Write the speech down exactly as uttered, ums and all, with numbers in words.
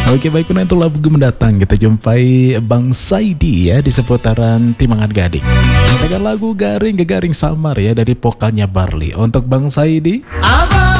Oke, baik, untuk lagu mendatang kita jumpai Bang Saidi ya di seputaran Timangan Gading dengan lagu Garing Gegaring Samar ya dari vokalnya Barli. Untuk Bang Saidi, Abang